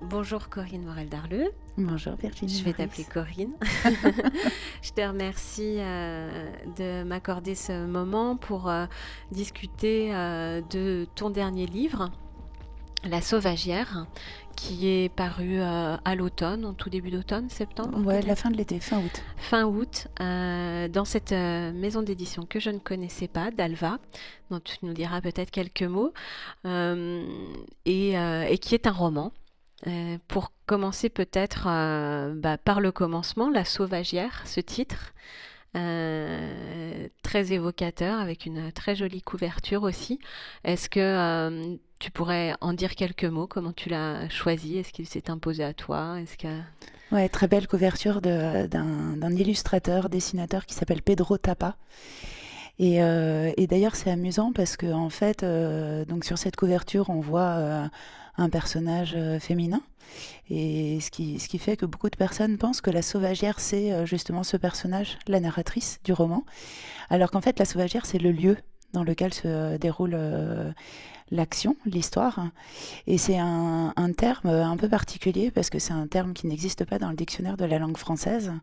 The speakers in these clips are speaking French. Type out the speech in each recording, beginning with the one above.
Bonjour Corinne Morel-Darleux, Bonjour Virginie je vais t'appeler Maurice. Corinne. Je te remercie de m'accorder ce moment pour discuter de ton dernier livre, La Sauvagière, qui est paru à l'automne, en tout début d'automne, septembre Ouais, la peut-être, fin de l'été, fin août. fin août, dans cette maison d'édition que je ne connaissais pas, d'Alva, dont tu nous diras peut-être quelques mots, euh, et qui est un roman. Pour commencer peut-être par le commencement, La Sauvagière, ce titre, très évocateur, avec une très jolie couverture aussi. Est-ce que tu pourrais en dire quelques mots? Comment tu l'as choisi? Est-ce qu'il s'est imposé à toi? Est-ce que... Ouais, très belle couverture d'un illustrateur, dessinateur qui s'appelle Pedro Tapa. Et d'ailleurs, c'est amusant parce que en fait, donc sur cette couverture, on voit un personnage féminin. Et ce qui fait que beaucoup de personnes pensent que la sauvagière, c'est justement ce personnage, la narratrice du roman. Alors qu'en fait, la sauvagière, c'est le lieu dans lequel se déroule l'action, l'histoire. Et c'est un terme un peu particulier parce que c'est un terme qui n'existe pas dans le dictionnaire de la langue française.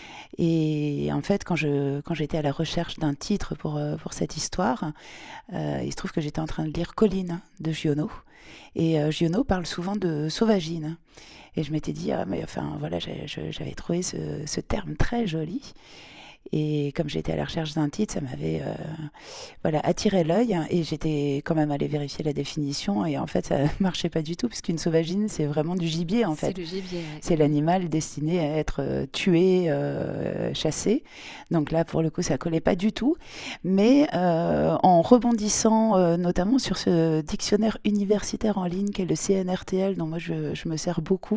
Et en fait, quand j'étais à la recherche d'un titre pour cette histoire, il se trouve que j'étais en train de lire Colline de Giono. Et Giono parle souvent de sauvagine. Et je m'étais dit, ah, mais enfin, voilà, j'avais trouvé ce terme très joli. Et comme j'étais à la recherche d'un titre, ça m'avait voilà, attiré l'œil et j'étais quand même allée vérifier la définition et en fait ça marchait pas du tout parce qu'une sauvagine c'est vraiment du gibier en C'est fait. le gibier, ouais. C'est l'animal destiné à être tué, chassé. Donc là pour le coup ça collait pas du tout. Mais en rebondissant notamment sur ce dictionnaire universitaire en ligne qu'est le CNRTL dont moi je me sers beaucoup,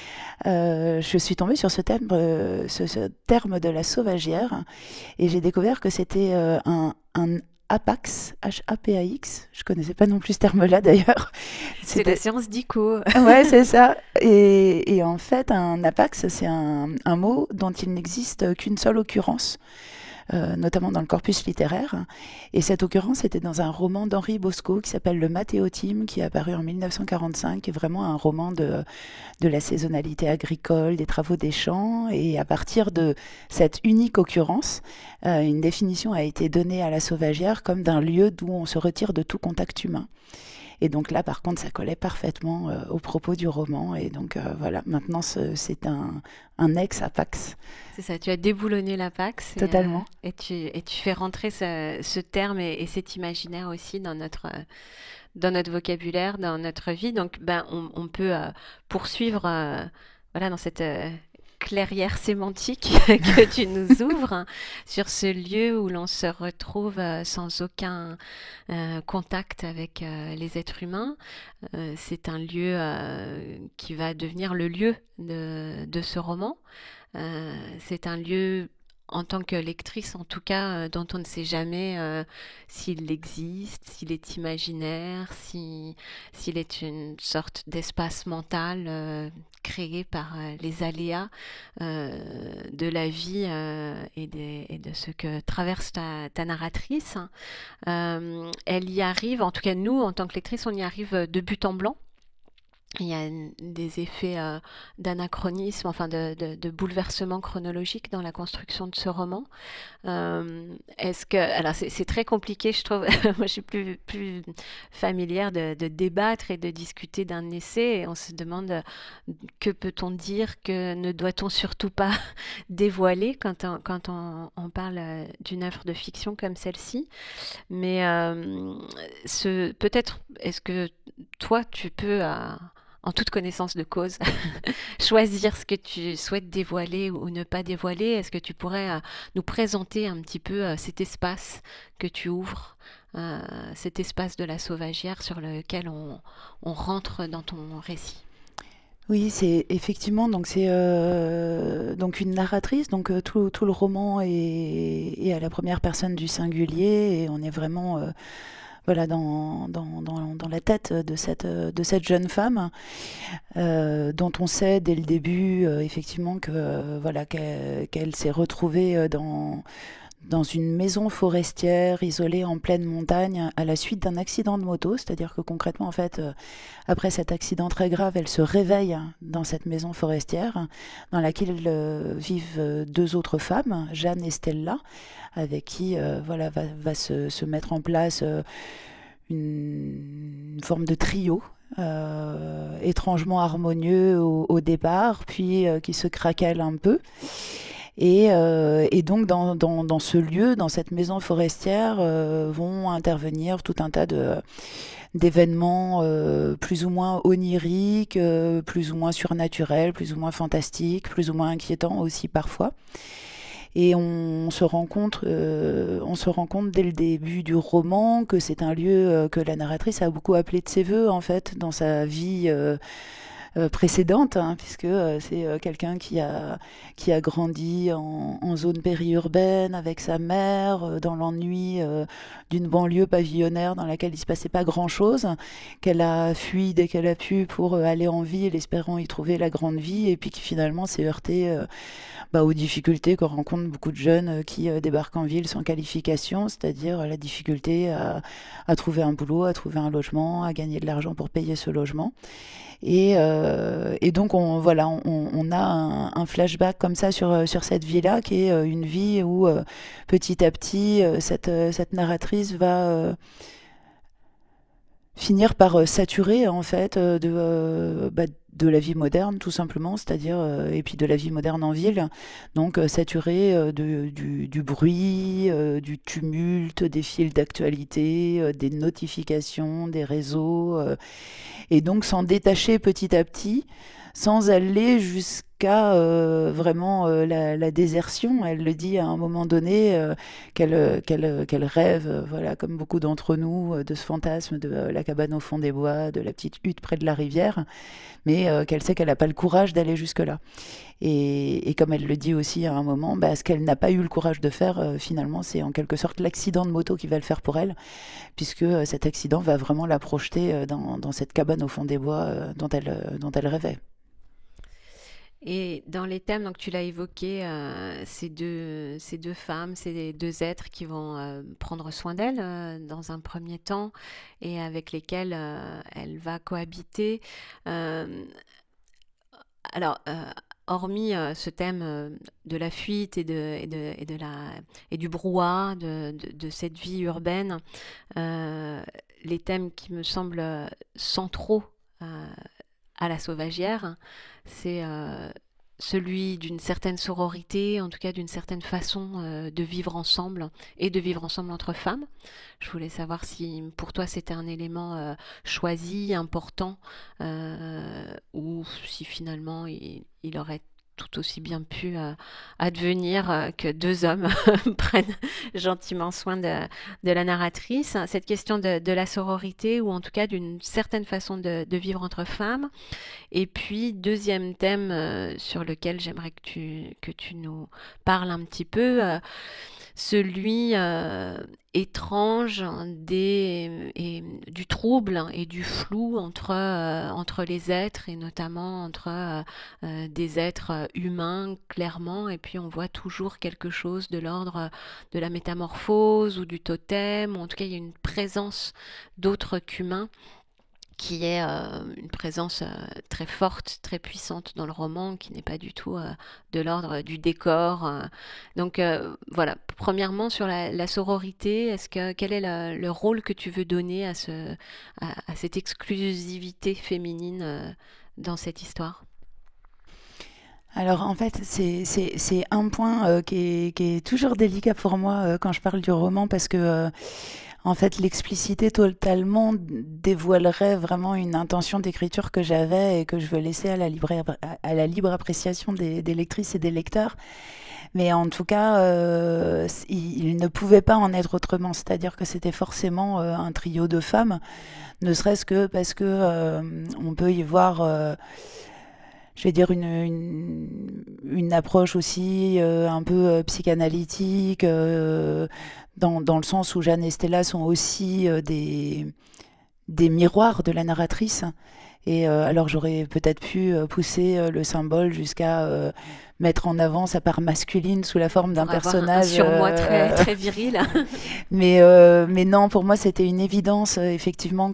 je suis tombée sur ce terme de la sauvagière et j'ai découvert que c'était un Apax, H-A-P-A-X. Je connaissais pas non plus ce terme-là d'ailleurs. C'est la C'était... séance d'ICO. Ouais, c'est ça. Et en fait, un Apax, c'est un mot dont il n'existe qu'une seule occurrence, notamment dans le corpus littéraire. Et cette occurrence était dans un roman d'Henri Bosco qui s'appelle Le Mathéotime, qui est apparu en 1945, qui est vraiment un roman de la saisonnalité agricole, des travaux des champs. Et à partir de cette unique occurrence, une définition a été donnée à la sauvagière comme d'un lieu d'où on se retire de tout contact humain. Et donc là, par contre, ça collait parfaitement au propos du roman. Et donc voilà, maintenant, c'est un ex-Apax, C'est ça, tu as déboulonné la Pax totalement. et tu fais rentrer ce terme et cet imaginaire aussi dans notre vocabulaire, dans notre vie. Donc, ben, on peut poursuivre voilà, dans cette clairière sémantique que tu nous ouvres sur ce lieu où l'on se retrouve sans aucun contact avec les êtres humains. C'est un lieu qui va devenir le lieu de ce roman. C'est un lieu, en tant que lectrice en tout cas, dont on ne sait jamais s'il existe, s'il est imaginaire, s'il est une sorte d'espace mental créé par les aléas de la vie et de ce que traverse ta narratrice. Elle y arrive, en tout cas nous, en tant que lectrice, on y arrive de but en blanc. Il y a des effets d'anachronisme, enfin de bouleversement chronologique dans la construction de ce roman. Est-ce que, alors c'est très compliqué, je trouve. Moi, je suis plus familière de débattre et de discuter d'un essai. Et on se demande que peut-on dire, que ne doit-on surtout pas dévoiler quand on parle d'une œuvre de fiction comme celle-ci. Mais peut-être, est-ce que toi, tu peux, en toute connaissance de cause, choisir ce que tu souhaites dévoiler ou ne pas dévoiler? Est-ce que tu pourrais nous présenter un petit peu cet espace que tu ouvres, cet espace de la sauvagière sur lequel on rentre dans ton récit? Oui, c'est effectivement donc c'est donc une narratrice donc tout le roman est à la première personne du singulier et on est vraiment voilà dans la tête de cette jeune femme dont on sait dès le début effectivement que voilà qu'elle s'est retrouvée dans une maison forestière isolée en pleine montagne à la suite d'un accident de moto. C'est-à-dire que concrètement, en fait, après cet accident très grave, elle se réveille dans cette maison forestière dans laquelle vivent deux autres femmes, Jeanne et Stella, avec qui voilà, va se mettre en place une forme de trio. Étrangement harmonieux au départ, puis qui se craquelle un peu. Et donc dans ce lieu, dans cette maison forestière, vont intervenir tout un tas d'événements plus ou moins oniriques, plus ou moins surnaturels, plus ou moins fantastiques, plus ou moins inquiétants aussi parfois. Et on se rend compte dès le début du roman que c'est un lieu que la narratrice a beaucoup appelé de ses voeux en fait dans sa vie précédente, hein, puisque c'est quelqu'un qui a grandi en zone périurbaine avec sa mère, dans l'ennui d'une banlieue pavillonnaire dans laquelle il ne se passait pas grand-chose, qu'elle a fui dès qu'elle a pu pour aller en ville, espérant y trouver la grande vie, et puis qui finalement s'est heurtée aux difficultés que rencontrent beaucoup de jeunes qui débarquent en ville sans qualification, c'est-à-dire la difficulté à trouver un boulot, à trouver un logement, à gagner de l'argent pour payer ce logement. Et donc on a un flashback comme ça sur cette vie-là, qui est une vie où petit à petit cette narratrice va finir par saturer en fait de la vie moderne tout simplement, c'est-à-dire et puis de la vie moderne en ville, donc saturée du bruit, du tumulte, des fils d'actualité, des notifications, des réseaux, et donc s'en détacher petit à petit, sans aller jusqu'à vraiment la désertion. Elle le dit à un moment donné, qu'elle rêve, voilà, comme beaucoup d'entre nous, de ce fantasme de la cabane au fond des bois, de la petite hutte près de la rivière, mais qu'elle sait qu'elle n'a pas le courage d'aller jusque-là. Et comme elle le dit aussi à un moment, ce qu'elle n'a pas eu le courage de faire, finalement, c'est en quelque sorte l'accident de moto qui va le faire pour elle, puisque cet accident va vraiment la projeter dans cette cabane au fond des bois dont elle rêvait. Et dans les thèmes, donc tu l'as évoqué, ces deux femmes, ces deux êtres qui vont prendre soin d'elle dans un premier temps et avec lesquels elle va cohabiter. Euh, alors, hormis ce thème de la fuite et du brouhaha de cette vie urbaine, les thèmes qui me semblent centraux euh, à la sauvagière, c'est celui d'une certaine sororité, en tout cas d'une certaine façon de vivre ensemble et de vivre ensemble entre femmes. Je voulais savoir si pour toi c'était un élément choisi, important, ou si finalement il aurait tout aussi bien pu advenir que deux hommes prennent gentiment soin de la narratrice. Cette question de la sororité, ou en tout cas d'une certaine façon de vivre entre femmes. Et puis, deuxième thème sur lequel j'aimerais que tu nous parles un petit peu, celui étrange du trouble et du flou entre les êtres, et notamment entre des êtres humains, clairement, et puis on voit toujours quelque chose de l'ordre de la métamorphose ou du totem, ou en tout cas il y a une présence d'autres qu'humains qui est une présence très forte, très puissante dans le roman, qui n'est pas du tout de l'ordre du décor. Donc voilà, premièrement sur la sororité, quel est le rôle que tu veux donner à cette exclusivité féminine dans cette histoire? Alors en fait, c'est un point qui est toujours délicat pour moi quand je parle du roman, parce que en fait l'expliciter totalement dévoilerait vraiment une intention d'écriture que j'avais et que je veux laisser à la libre appréciation des lectrices et des lecteurs. Mais en tout cas, il ne pouvait pas en être autrement, c'est-à-dire que c'était forcément un trio de femmes, ne serait-ce que parce que on peut y voir je vais dire une approche aussi un peu psychanalytique, dans le sens où Jeanne et Stella sont aussi des miroirs de la narratrice, Et alors j'aurais peut-être pu pousser le symbole jusqu'à mettre en avant sa part masculine sous la forme d'un Pour avoir un personnage. surmoi très, très viril. Mais non, pour moi, c'était une évidence, effectivement,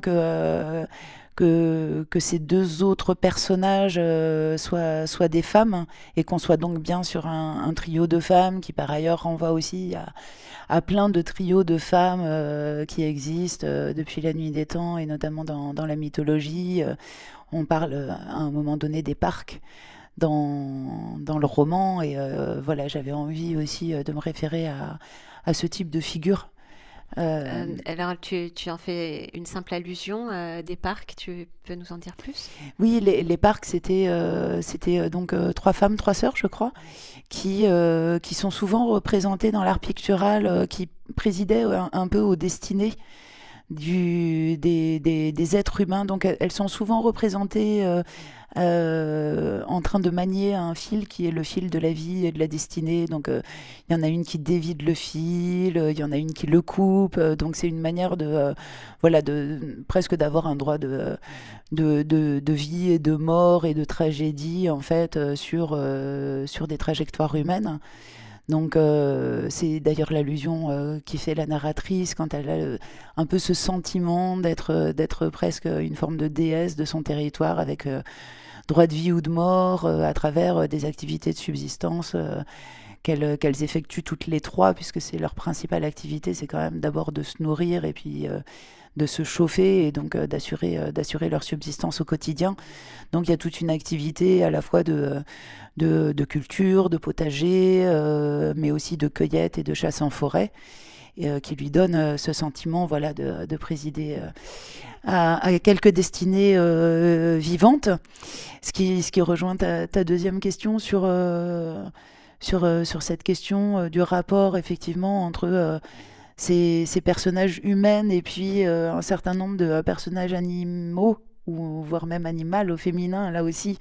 que ces deux autres personnages soient des femmes et qu'on soit donc bien sur un trio de femmes qui, par ailleurs, renvoie aussi à plein de trios de femmes qui existent depuis la nuit des temps et notamment dans la mythologie. On parle à un moment donné des parcs dans le roman et voilà, j'avais envie aussi de me référer à ce type de figure. Alors, tu en fais une simple allusion des parcs. Tu peux nous en dire plus? Oui, les parcs, c'était donc trois femmes, trois sœurs, je crois, qui sont souvent représentées dans l'art pictural, qui présidaient un peu aux destinées des êtres humains. Donc elles sont souvent représentées en train de manier un fil qui est le fil de la vie et de la destinée. Donc il y en a une qui dévide le fil, il y en a une qui le coupe. Donc c'est une manière voilà, presque d'avoir un droit de vie et de mort et de tragédie en fait sur des trajectoires humaines. Donc c'est d'ailleurs l'allusion qui fait la narratrice quand elle a un peu ce sentiment d'être presque une forme de déesse de son territoire avec droit de vie ou de mort à travers des activités de subsistance qu'elles effectuent toutes les trois, puisque c'est leur principale activité, c'est quand même d'abord de se nourrir et puis de se chauffer et donc d'assurer leur subsistance au quotidien. Donc il y a toute une activité à la fois de culture, de potager, mais aussi de cueillette et de chasse en forêt, qui lui donne ce sentiment voilà, de présider à quelques destinées vivantes. Ce qui rejoint ta deuxième question sur cette question du rapport effectivement entre ces personnages humains et puis un certain nombre de personnages animaux, ou voire même animal au féminin, là aussi,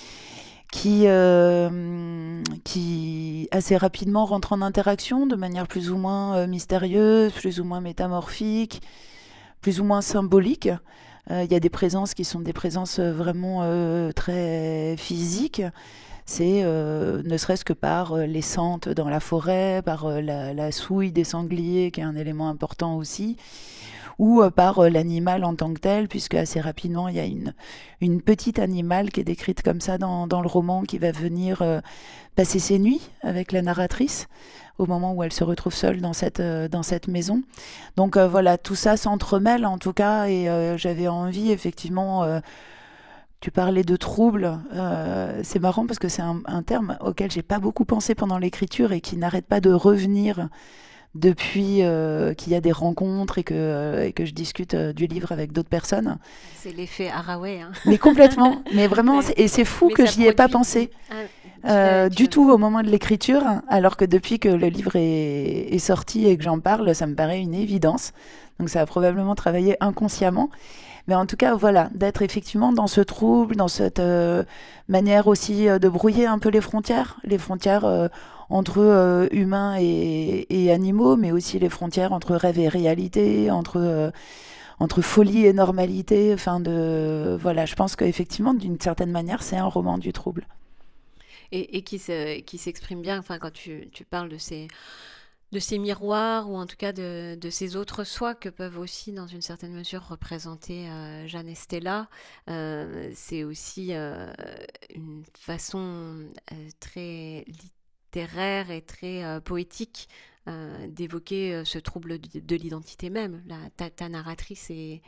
qui assez rapidement rentrent en interaction de manière plus ou moins mystérieuse, plus ou moins métamorphique, plus ou moins symbolique. Il y a des présences qui sont des présences vraiment très physiques. C'est ne serait-ce que par les sentes dans la forêt, par la souille des sangliers, qui est un élément important aussi, ou par l'animal en tant que tel, puisque assez rapidement, il y a une petite animale qui est décrite comme ça dans le roman, qui va venir passer ses nuits avec la narratrice, au moment où elle se retrouve seule dans cette maison. Donc voilà, tout ça s'entremêle en tout cas, et j'avais envie effectivement... tu parlais de trouble, c'est marrant parce que c'est un terme auquel j'ai pas beaucoup pensé pendant l'écriture et qui n'arrête pas de revenir depuis qu'il y a des rencontres et que je discute du livre avec d'autres personnes. C'est l'effet Haraway, hein. Mais complètement, mais vraiment, Ouais. et c'est fou Mais que ça j'y ai pas produit. pensé Tu du tout au moment de l'écriture, alors que depuis que le livre est sorti et que j'en parle, ça me paraît une évidence. Donc ça a probablement travaillé inconsciemment. Mais en tout cas, voilà, d'être effectivement dans ce trouble, dans cette manière aussi de brouiller un peu les frontières entre humains et animaux, mais aussi les frontières entre rêve et réalité, entre folie et normalité. Enfin, voilà, je pense qu'effectivement, d'une certaine manière, c'est un roman du trouble. Et qui s'exprime bien, enfin, quand tu parles de ces miroirs, ou en tout cas de ces autres soi que peuvent aussi, dans une certaine mesure, représenter Jeanne et Stella. C'est aussi une façon très littéraire et très poétique d'évoquer ce trouble de l'identité même. Ta narratrice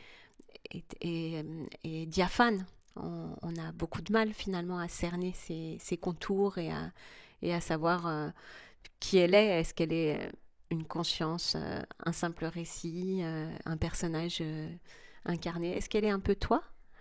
est diaphane. On a beaucoup de mal finalement à cerner ses contours et à savoir qui elle est. Est-ce qu'elle est une conscience, un simple récit, un personnage incarné? Est-ce qu'elle est un peu toi?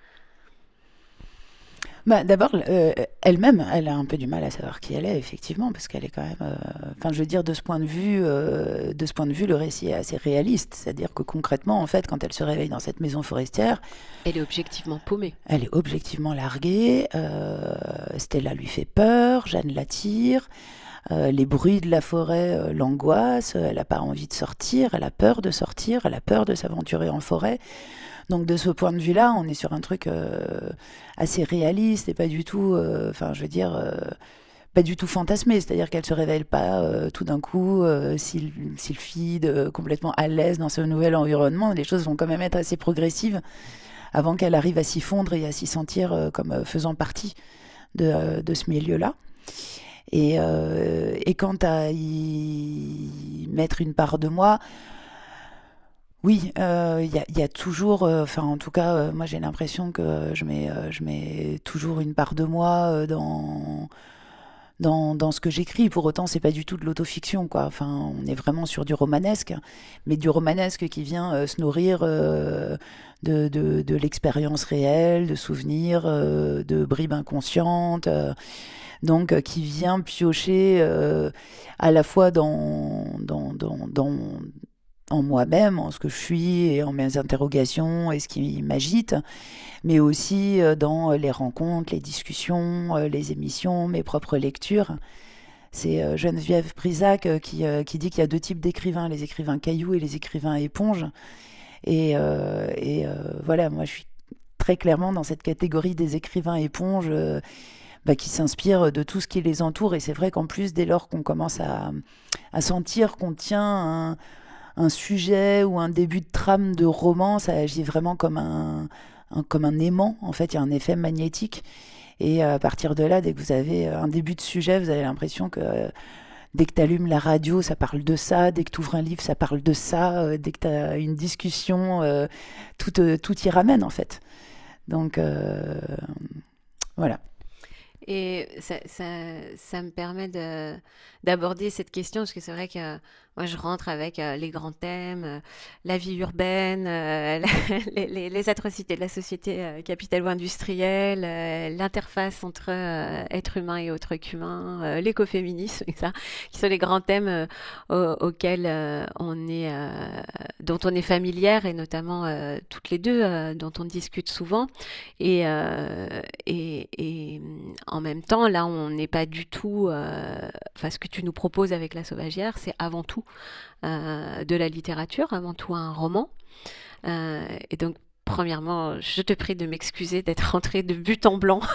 Bah, d'abord, elle-même, elle a un peu du mal à savoir qui elle est, effectivement, parce qu'elle est quand même. Enfin, je veux dire, de ce point de vue, le récit est assez réaliste. C'est-à-dire que concrètement, en fait, quand elle se réveille dans cette maison forestière, Elle est objectivement paumée. elle est objectivement larguée. Stella lui fait peur, Jeanne l'attire. Les bruits de la forêt l'angoissent. Elle n'a pas envie de sortir. Elle a peur de sortir. Elle a peur de s'aventurer en forêt. Donc de ce point de vue-là, on est sur un truc assez réaliste et pas du tout, enfin je veux dire, pas du tout fantasmé. C'est-à-dire qu'elle se révèle pas tout d'un coup, sylphide, complètement à l'aise dans ce nouvel environnement. Les choses vont quand même être assez progressives avant qu'elle arrive à s'y fondre et à s'y sentir comme faisant partie de ce milieu-là. Et quant à y mettre une part de moi, oui, y a toujours, enfin en tout cas, moi j'ai l'impression que je mets toujours une part de moi dans ce que j'écris. Pour autant, c'est pas du tout de l'autofiction, quoi. Enfin, on est vraiment sur du romanesque, mais du romanesque qui vient se nourrir de l'expérience réelle, de souvenirs, de bribes inconscientes. Donc qui vient piocher à la fois en moi-même, en ce que je suis et en mes interrogations et ce qui m'agite, mais aussi dans les rencontres, les discussions, les émissions, mes propres lectures. C'est Geneviève Prisac qui dit qu'il y a deux types d'écrivains, les écrivains cailloux et les écrivains éponges. Voilà, moi je suis très clairement dans cette catégorie des écrivains éponges qui s'inspirent de tout ce qui les entoure. Et c'est vrai qu'en plus, dès lors qu'on commence à sentir qu'on tient un sujet ou un début de trame de roman, ça agit vraiment comme un aimant. En fait, il y a un effet magnétique. Et à partir de là, dès que vous avez un début de sujet, vous avez l'impression que dès que tu allumes la radio, ça parle de ça. Dès que tu ouvres un livre, ça parle de ça. Dès que tu as une discussion, tout y ramène, en fait. Donc, voilà. Et ça me permet d'aborder cette question, parce que c'est vrai que moi je rentre avec les grands thèmes, la vie urbaine, les atrocités de la société capitalo-industrielle, l'interface entre être humain et autre qu'humain, l'écoféminisme, et ça, qui sont les grands thèmes auxquels dont on est familière, et notamment toutes les deux, dont on discute souvent. Et en même temps, là, on n'est pas du tout. Enfin, ce que tu nous proposes avec La Sauvagière, c'est avant tout de la littérature, avant tout un roman. Et donc, premièrement, je te prie de m'excuser d'être rentrée de but en blanc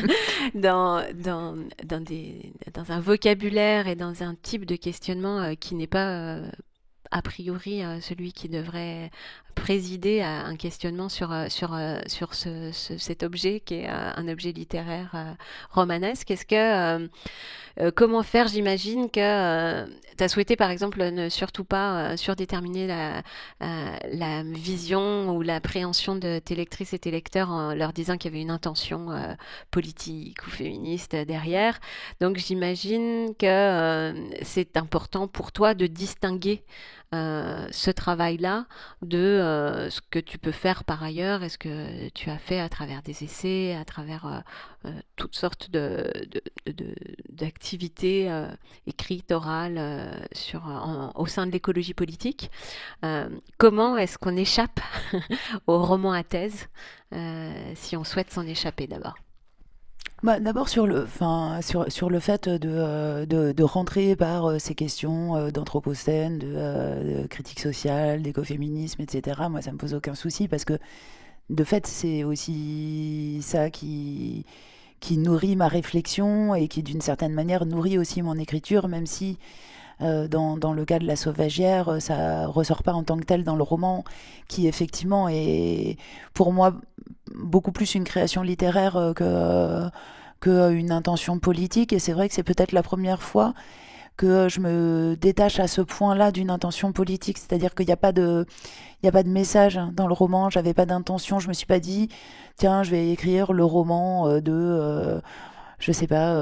dans un vocabulaire et dans un type de questionnement qui n'est pas a priori celui qui devrait présider à un questionnement sur cet objet qui est un objet littéraire romanesque. Comment faire? J'imagine que tu as souhaité par exemple ne surtout pas surdéterminer la vision ou l'appréhension de tes lectrices et tes lecteurs en leur disant qu'il y avait une intention politique ou féministe derrière. Donc j'imagine que c'est important pour toi de distinguer ce travail-là de ce que tu peux faire par ailleurs et ce que tu as fait à travers des essais, à travers toutes sortes d'activités écrites, orales, au sein de l'écologie politique. Comment est-ce qu'on échappe au roman à thèse si on souhaite s'en échapper d'abord? D'abord sur le fait de rentrer par ces questions d'anthropocène, de critique sociale, d'écoféminisme, etc. Moi, ça me pose aucun souci parce que de fait, c'est aussi ça qui nourrit ma réflexion et qui, d'une certaine manière, nourrit aussi mon écriture, même si dans le cas de La Sauvagière, ça ressort pas en tant que tel dans le roman, qui effectivement est pour moi beaucoup plus une création littéraire que une intention politique. Et c'est vrai que c'est peut-être la première fois que je me détache à ce point-là d'une intention politique. C'est-à-dire qu'il n'y a pas il y a pas de message dans le roman. J'avais pas d'intention. Je me suis pas dit, tiens, je vais écrire le roman je sais pas,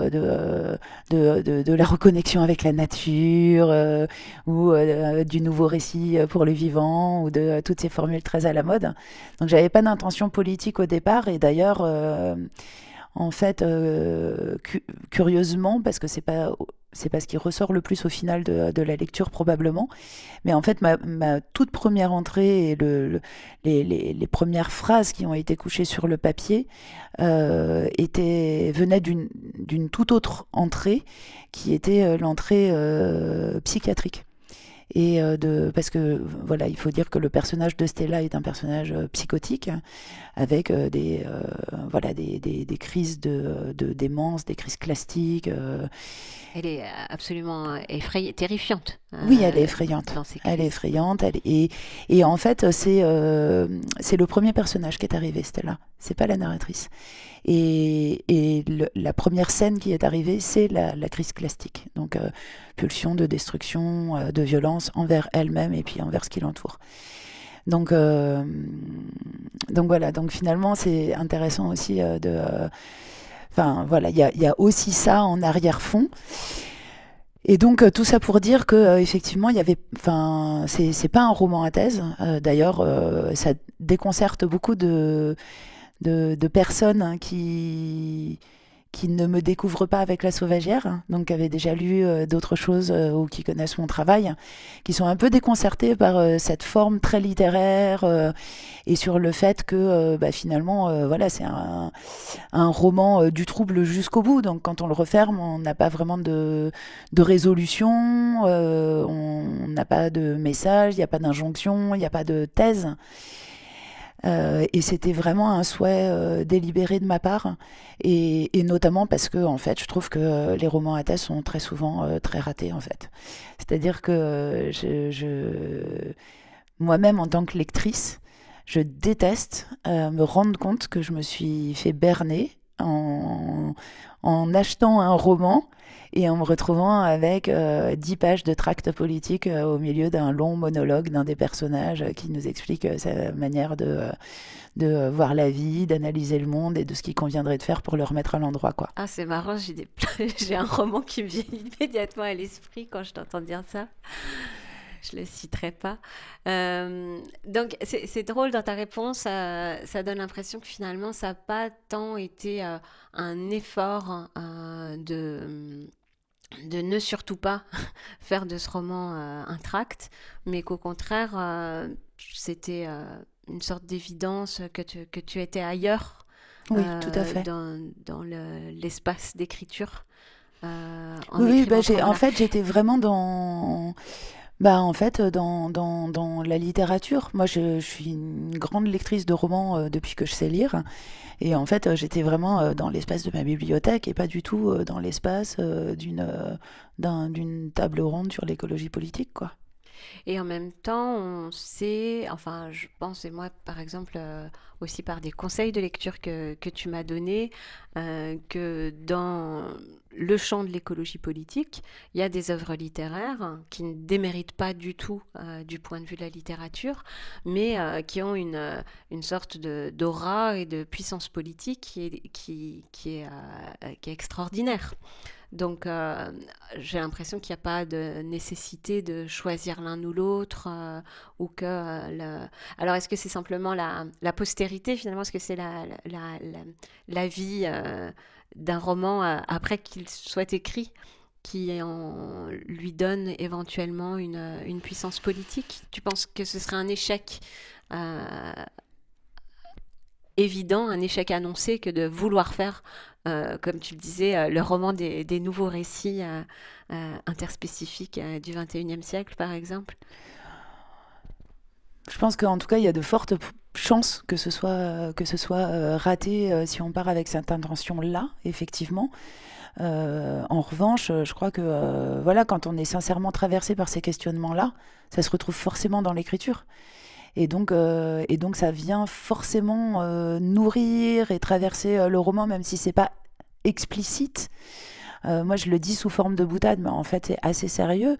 de la reconnexion avec la nature, ou du nouveau récit pour le vivant, ou de toutes ces formules très à la mode. Donc j'avais pas d'intention politique au départ, et d'ailleurs, en fait, curieusement, parce que c'est pas ce qui ressort le plus au final de la lecture probablement, mais en fait ma toute première entrée et les premières phrases qui ont été couchées sur le papier venaient d'une toute autre entrée qui était l'entrée psychiatrique. parce que voilà, il faut dire que le personnage de Stella est un personnage psychotique, avec voilà, des crises de démence, des crises classiques. Elle est absolument terrifiante Oui, elle est effrayante. dans ses Elle est crises. effrayante. Et en fait, c'est le premier personnage qui est arrivé, Stella. C'est pas la narratrice. La première scène qui est arrivée, c'est la crise classique. Donc, pulsion de destruction, de violence envers elle-même et puis envers ce qui l'entoure. Donc, donc voilà. Donc finalement, c'est intéressant aussi enfin voilà, il y a aussi ça en arrière-fond. Et donc tout ça pour dire que effectivement il y avait, enfin c'est pas un roman à thèse. D'ailleurs, ça déconcerte beaucoup de personnes, hein, qui ne me découvrent pas avec La Sauvagière, hein, donc qui avaient déjà lu d'autres choses ou qui connaissent mon travail, qui sont un peu déconcertées par cette forme très littéraire et sur le fait que bah, finalement, voilà, c'est un roman du trouble jusqu'au bout. Donc quand on le referme, on n'a pas vraiment de résolution, on n'a pas de message, il n'y a pas d'injonction, il n'y a pas de thèse. Et c'était vraiment un souhait délibéré de ma part, et notamment parce que en fait, je trouve que les romans à thèse sont très souvent très ratés en fait. C'est-à-dire que moi-même en tant que lectrice, je déteste me rendre compte que je me suis fait berner en achetant un roman et en me retrouvant avec 10 pages de tracts politiques au milieu d'un long monologue d'un des personnages qui nous explique sa manière de voir la vie, d'analyser le monde et de ce qu'il conviendrait de faire pour le remettre à l'endroit, quoi. Ah, c'est marrant, j'ai un roman qui me vient immédiatement à l'esprit quand je t'entends dire ça. Je le citerai pas. Donc, c'est drôle dans ta réponse, ça donne l'impression que finalement, ça n'a pas tant été un effort de ne surtout pas faire de ce roman un tract, mais qu'au contraire, c'était une sorte d'évidence que tu étais ailleurs Oui, tout à fait. dans l'espace d'écriture en Oui, bah, écrivant ce en roman-là. fait, j'étais vraiment bah, en fait, dans la littérature. Moi, je suis une grande lectrice de romans depuis que je sais lire. Et en fait, j'étais vraiment dans l'espace de ma bibliothèque et pas du tout dans l'espace d'une table ronde sur l'écologie politique, quoi. Et en même temps, on sait, enfin, je pense, et moi, par exemple, aussi par des conseils de lecture que tu m'as donnés, que dans le champ de l'écologie politique, il y a des œuvres littéraires qui ne déméritent pas du tout du point de vue de la littérature, mais qui ont une sorte d'aura et de puissance politique qui est extraordinaire. Donc, j'ai l'impression qu'il n'y a pas de nécessité de choisir l'un ou l'autre, ou que Alors, est-ce que c'est simplement la postérité, finalement? Est-ce que c'est la vie d'un roman après qu'il soit écrit qui lui donne éventuellement une puissance politique? Tu penses que ce serait un échec euh, évident, un échec annoncé que de vouloir faire, comme tu le disais, le roman des nouveaux récits interspécifiques du 21e siècle, par exemple? Je pense qu'en tout cas, il y a de fortes chances que ce soit raté si on part avec cette intention-là, effectivement. En revanche, je crois que voilà, quand on est sincèrement traversé par ces questionnements-là, ça se retrouve forcément dans l'écriture. Et donc ça vient forcément nourrir et traverser le roman, même si c'est pas explicite. Moi, je le dis sous forme de boutade, mais en fait, c'est assez sérieux.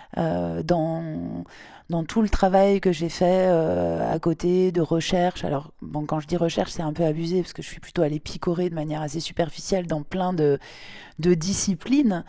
Dans tout le travail que j'ai fait à côté de recherche, alors bon, quand je dis recherche, c'est un peu abusé parce que je suis plutôt allée picorer de manière assez superficielle dans plein de disciplines,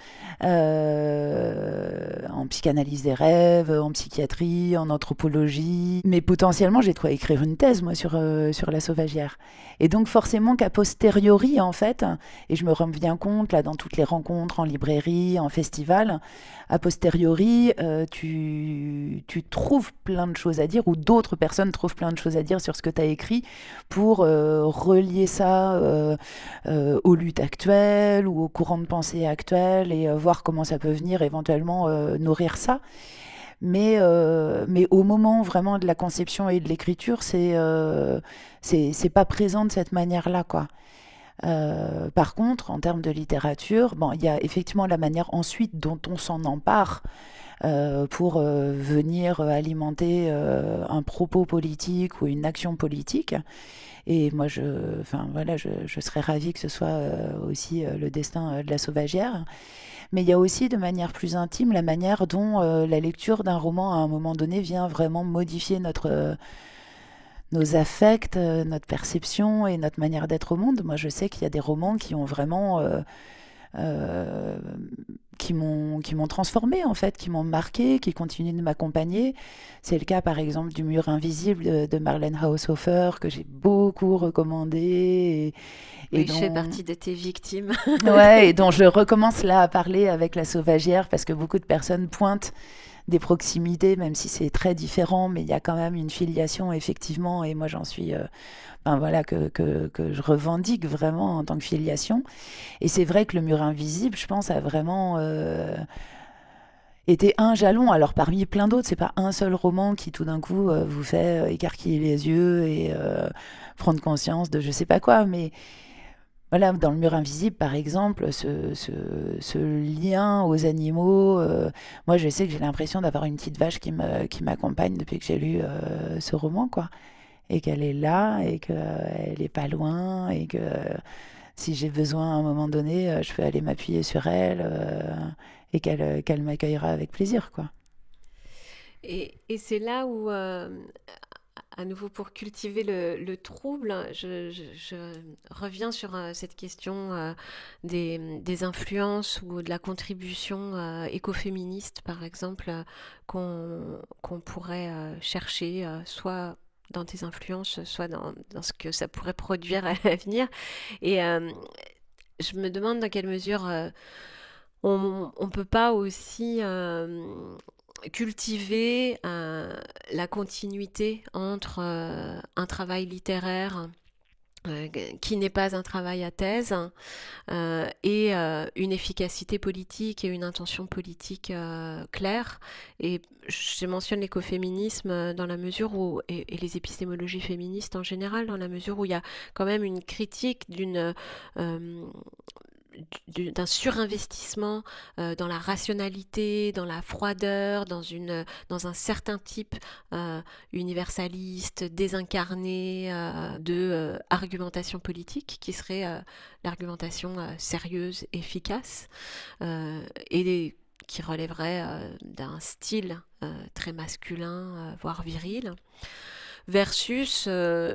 en psychanalyse des rêves, en psychiatrie, en anthropologie. Mais potentiellement, j'ai de quoi écrire une thèse, moi, sur La Sauvagière. Et donc, forcément qu'à posteriori, en fait, et je me rends bien compte, là, dans toutes les rencontres, en librairie, en festival, a posteriori, tu trouves plein de choses à dire, ou d'autres personnes trouvent plein de choses à dire sur ce que tu as écrit, pour relier ça aux luttes actuelles ou aux courants de pensée actuels et voir comment ça peut venir éventuellement nourrir ça. mais au moment vraiment de la conception et de l'écriture, c'est pas présent de cette manière-là, quoi. Par contre, en termes de littérature, bon, il y a effectivement la manière ensuite dont on s'en empare pour venir alimenter un propos politique ou une action politique. Et moi, enfin, voilà, je serais ravie que ce soit aussi le destin de la sauvagière. Mais il y a aussi, de manière plus intime, la manière dont la lecture d'un roman, à un moment donné, vient vraiment modifier nos affects, notre perception et notre manière d'être au monde. Moi, je sais qu'il y a des romans qui ont vraiment... euh, qui m'ont transformé en fait, qui m'ont marqué, qui continuent de m'accompagner. C'est le cas par exemple du Mur invisible de Marlene Haushofer que j'ai beaucoup recommandé et Oui, je fais dont partie de tes victimes. ouais, et dont je recommence là à parler avec la sauvagière parce que beaucoup de personnes pointent des proximités, même si c'est très différent, mais il y a quand même une filiation effectivement, et moi j'en suis, ben voilà, que je revendique vraiment en tant que filiation. Et c'est vrai que le Mur invisible, je pense, a vraiment été un jalon. Alors parmi plein d'autres, c'est pas un seul roman qui tout d'un coup vous fait écarquiller les yeux et prendre conscience de je sais pas quoi, mais voilà, dans le Mur invisible, par exemple, ce lien aux animaux, moi je sais que j'ai l'impression d'avoir une petite vache qui m'accompagne depuis que j'ai lu ce roman, quoi. Et qu'elle est là, et qu'elle est pas loin, et que si j'ai besoin à un moment donné, je peux aller m'appuyer sur elle, et qu'elle m'accueillera avec plaisir, quoi. Et c'est là où, à nouveau pour cultiver le trouble, je reviens sur cette question des influences ou de la contribution écoféministe, par exemple, qu'on pourrait chercher, soit dans tes influences, soit dans ce que ça pourrait produire à l'avenir. Et je me demande dans quelle mesure on ne peut pas aussi cultiver la continuité entre un travail littéraire qui n'est pas un travail à thèse et une efficacité politique et une intention politique claire. Et je mentionne l'écoféminisme dans la mesure où, et les épistémologies féministes en général, dans la mesure où il y a quand même une critique euh, d'un surinvestissement dans la rationalité, dans la froideur, dans un certain type universaliste, désincarné de argumentation politique, qui serait l'argumentation sérieuse, efficace, qui relèverait d'un style très masculin, voire viril, versus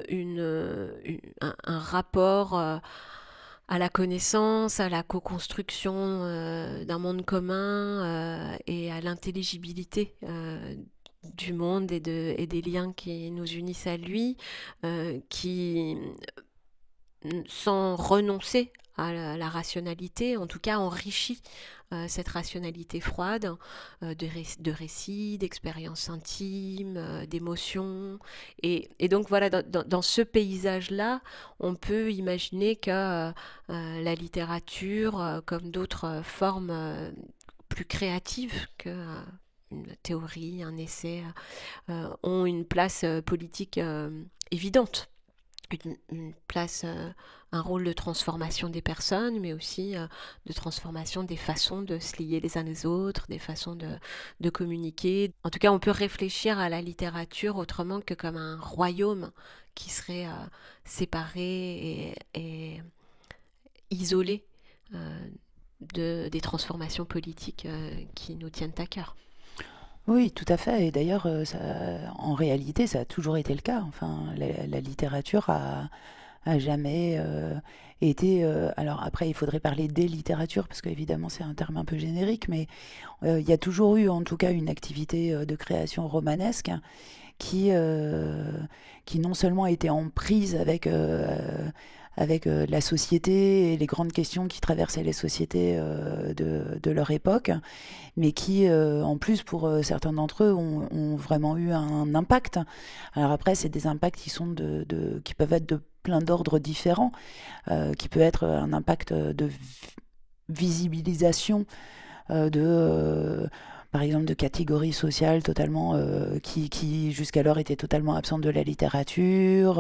un rapport à la connaissance, à la co-construction d'un monde commun et à l'intelligibilité du monde et des liens qui nous unissent à lui, qui, sans renoncer à la rationalité, en tout cas enrichit cette rationalité froide de récits, d'expériences intimes, d'émotions. Et donc voilà, dans ce paysage-là, on peut imaginer que la littérature, comme d'autres formes plus créatives que une théorie, un essai, ont une place politique évidente. Une place, un rôle de transformation des personnes, mais aussi de transformation des façons de se lier les uns les autres, des façons de communiquer. En tout cas, on peut réfléchir à la littérature autrement que comme un royaume qui serait séparé et isolé des transformations politiques qui nous tiennent à cœur. Oui, tout à fait. Et d'ailleurs, en réalité, ça a toujours été le cas. Enfin, la littérature a jamais été. Alors après, il faudrait parler des littératures parce qu'évidemment, c'est un terme un peu générique, mais il y a toujours eu, en tout cas, une activité de création romanesque qui, euh, qui non seulement était en prise avec la société et les grandes questions qui traversaient les sociétés de leur époque, mais qui, en plus, pour certains d'entre eux, ont vraiment eu un impact. Alors après, c'est des impacts qui peuvent être de plein d'ordres différents, qui peut être un impact de visibilisation de par exemple de catégories sociales totalement qui jusqu'alors étaient totalement absentes de la littérature,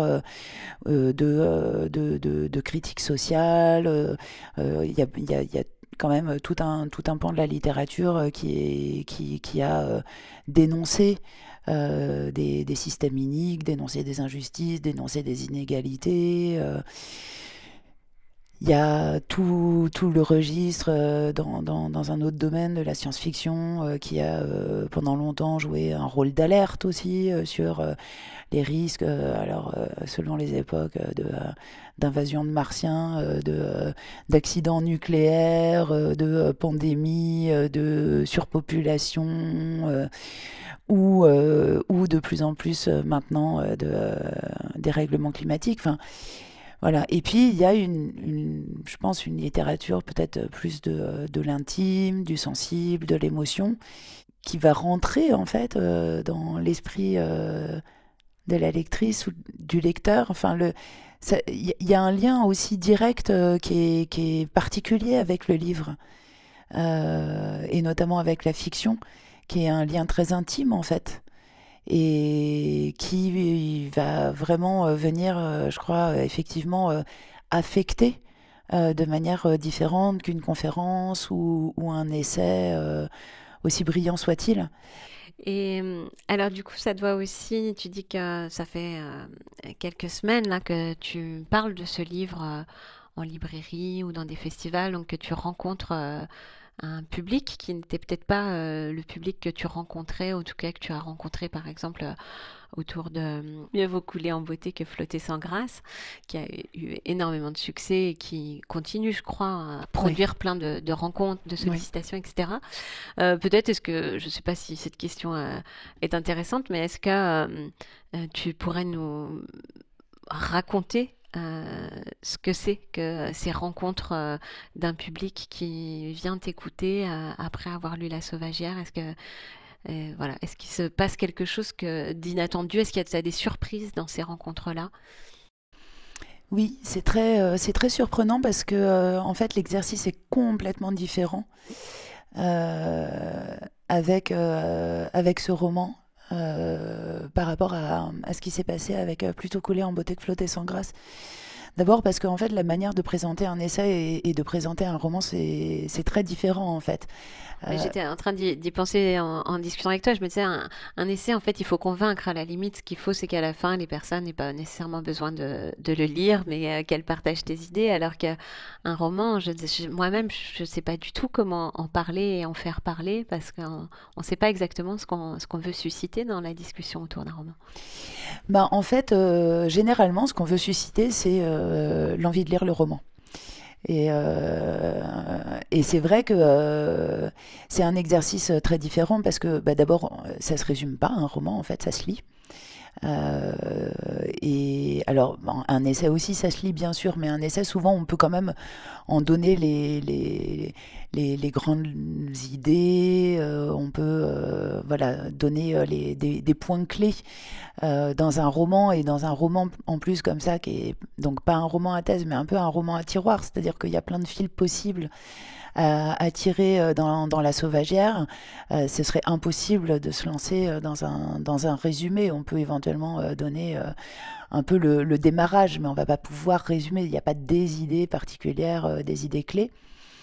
de critiques sociales. Il y a quand même tout un pan de la littérature qui a dénoncé des systèmes iniques, dénoncé des injustices, dénoncé des inégalités. Il y a tout le registre dans un autre domaine de la science-fiction qui a pendant longtemps joué un rôle d'alerte aussi sur les risques, selon les époques, d'invasion de martiens, d'accidents nucléaires, de pandémies, de surpopulation, ou de plus en plus maintenant dérèglements climatiques. Enfin, voilà. Et puis, il y a je pense, une littérature peut-être plus de l'intime, du sensible, de l'émotion, qui va rentrer, en fait, dans l'esprit de la lectrice ou du lecteur. Enfin, il y a un lien aussi direct qui est particulier avec le livre, et notamment avec la fiction, qui est un lien très intime, en fait et qui va vraiment venir, je crois, effectivement affecter de manière différente qu'une conférence ou un essai, aussi brillant soit-il. Et alors du coup, ça doit aussi, tu dis que ça fait quelques semaines là que tu parles de ce livre en librairie ou dans des festivals, donc que tu rencontres un public qui n'était peut-être pas le public que tu rencontrais, ou en tout cas que tu as rencontré par exemple autour de Mieux vaut couler en beauté que flotter sans grâce, qui a eu énormément de succès et qui continue, je crois, à Oui. produire plein de rencontres, de Oui. sollicitations, etc. Peut-être, est-ce que, je ne sais pas si cette question est intéressante, mais est-ce que tu pourrais nous raconter ce que c'est que ces rencontres d'un public qui vient t'écouter après avoir lu La Sauvagière? Est-ce que voilà, est-ce qu'il se passe quelque chose d'inattendu? Est-ce qu'il y a des surprises dans ces rencontres-là? Oui, c'est très surprenant parce que en fait l'exercice est complètement différent avec ce roman par rapport à ce qui s'est passé avec Plutôt couler en beauté que flotter sans grâce. D'abord parce qu'en fait la manière de présenter un essai et de présenter un roman c'est très différent en fait. Mais Euh, j'étais en train d'y penser en discutant avec toi. Je me disais, un essai, en fait, il faut convaincre. À la limite, ce qu'il faut, c'est qu'à la fin, les personnes n'aient pas nécessairement besoin de le lire, mais qu'elles partagent tes idées. Alors qu'un roman, moi-même, je ne sais pas du tout comment en parler et en faire parler, parce qu'on ne sait pas exactement ce qu'on veut susciter dans la discussion autour d'un roman. Ben, en fait, généralement, ce qu'on veut susciter, c'est l'envie de lire le roman. Et c'est vrai que c'est un exercice très différent parce que bah, d'abord, ça se résume pas un roman, en fait, ça se lit. Euh, et alors, bon, un essai aussi, ça se lit bien sûr, mais un essai, souvent, on peut quand même en donner les grandes idées. On peut voilà, donner des points clés dans un roman, et dans un roman en plus comme ça, qui est donc pas un roman à thèse, mais un peu un roman à tiroir, c'est-à-dire qu'il y a plein de fils possibles à tirer dans La Sauvagière. Ce serait impossible de se lancer dans un résumé. On peut éventuellement donner un peu le démarrage, mais on va pas pouvoir résumer. Il n'y a pas des idées particulières, des idées clés.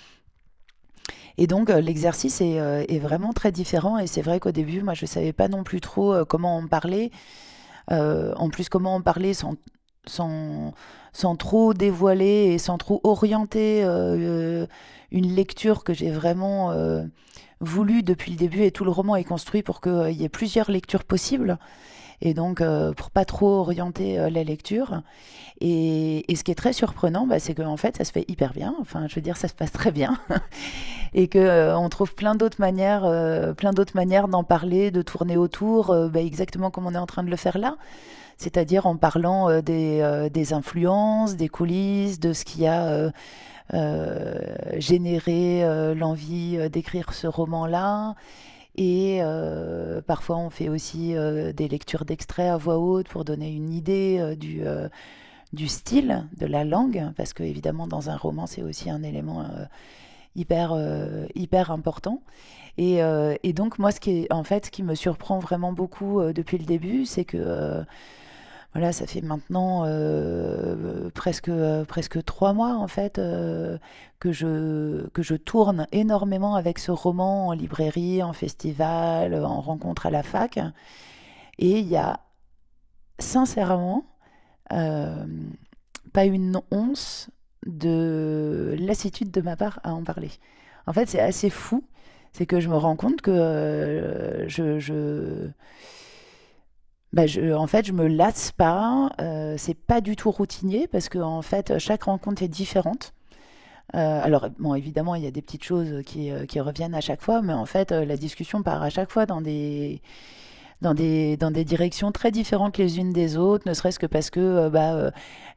Et donc l'exercice est vraiment très différent. Et c'est vrai qu'au début, moi, je ne savais pas non plus trop comment en parler. En plus, comment en parler sans, sans trop dévoiler et sans trop orienter une lecture que j'ai vraiment voulu depuis le début. Et tout le roman est construit pour qu'il y ait plusieurs lectures possibles. Et donc, pour pas trop orienter la lecture. Et ce qui est très surprenant, bah, c'est qu'en fait, ça se fait hyper bien. Enfin, je veux dire, ça se passe très bien. Et que on trouve plein d'autres manières d'en parler, de tourner autour, bah, exactement comme on est en train de le faire là. C'est-à-dire en parlant des influences, des coulisses, de ce qui a généré l'envie d'écrire ce roman-là. Et parfois, on fait aussi des lectures d'extraits à voix haute pour donner une idée du style, de la langue, parce que évidemment, dans un roman, c'est aussi un élément hyper important. Et donc moi, ce qui me surprend vraiment beaucoup depuis le début, c'est que voilà, ça fait maintenant presque 3 mois en fait que je tourne énormément avec ce roman en librairie, en festival, en rencontre à la fac. Et il y a sincèrement euh, pas une once de lassitude de ma part à en parler. En fait, c'est assez fou. C'est que je me rends compte que en fait, je me lasse pas. C'est pas du tout routinier parce que en fait, chaque rencontre est différente. Alors, bon, évidemment, il y a des petites choses qui reviennent à chaque fois, mais en fait, la discussion part à chaque fois dans des directions très différentes les unes des autres, ne serait-ce que parce que